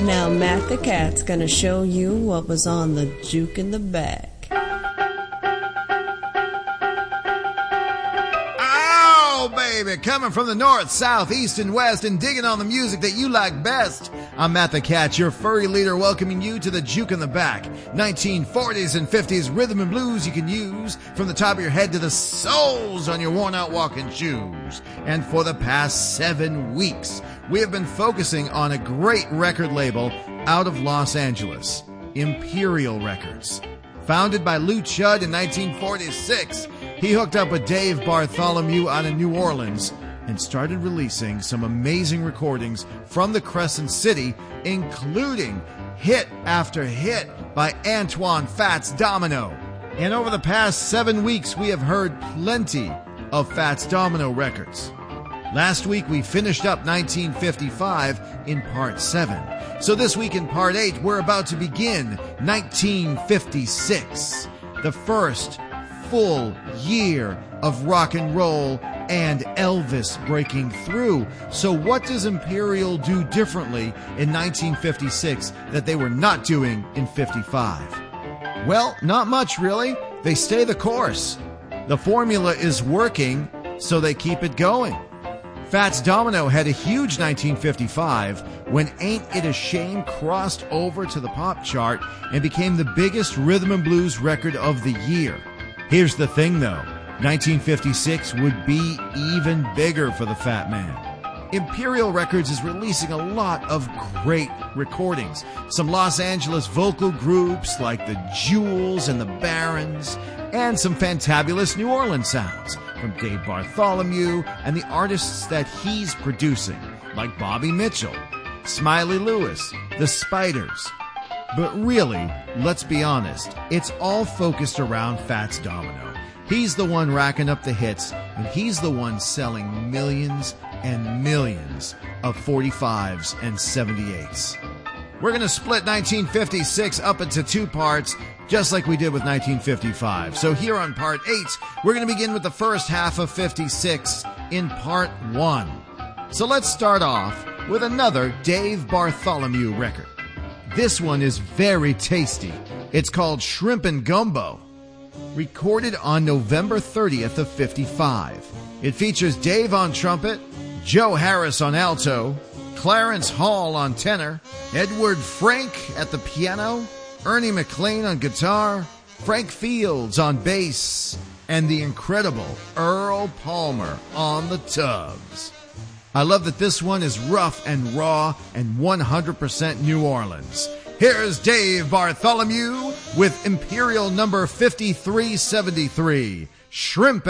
Now Matt the Cat's gonna show you what was on the juke in the back. Oh, baby, coming from the north, south, east, and west and digging on the music that you like best. I'm Matt the Cat, your furry leader, welcoming you to the juke in the back. 1940s and 50s rhythm and blues you can use from the top of your head to the soles on your worn-out walking shoes. And for the past 7 weeks, we have been focusing on a great record label out of Los Angeles, Imperial Records. Founded by Lou Chudd in 1946, he hooked up with Dave Bartholomew out of New Orleans and started releasing some amazing recordings from the Crescent City, including hit after hit by Antoine Fats Domino. And over the past 7 weeks, we have heard plenty of Fats Domino records. Last week, we finished up 1955 in Part 7. So this week in Part 8, we're about to begin 1956, the first full year of rock and roll and Elvis breaking through. So what does Imperial do differently in 1956 that they were not doing in 55? Well, not much really. They stay the course. The formula is working, so they keep it going. Fats Domino had a huge 1955 when Ain't It a Shame crossed over to the pop chart and became the biggest rhythm and blues record of the year. Here's the thing though, 1956 would be even bigger for the Fat Man. Imperial Records is releasing a lot of great recordings. Some Los Angeles vocal groups like the Jewels and the Barons, and some fantabulous New Orleans sounds from Dave Bartholomew and the artists that he's producing, like Bobby Mitchell, Smiley Lewis, the Spiders. But really, let's be honest, it's all focused around Fats Domino. He's the one racking up the hits, and he's the one selling millions and millions of 45s and 78s. We're going to split 1956 up into 2 parts, just like we did with 1955. So here on Part 8, we're going to begin with the first half of 56 in Part 1. So let's start off with another Dave Bartholomew record. This one is very tasty. It's called Shrimpin' Gumbo. Recorded on November 30th of 55. It features Dave on trumpet, Joe Harris on alto, Clarence Hall on tenor, Edward Frank at the piano, Ernie McLean on guitar, Frank Fields on bass, and the incredible Earl Palmer on the tubs. I love that this one is rough and raw and 100% New Orleans. Here's Dave Bartholomew with Imperial number 5373, Shrimp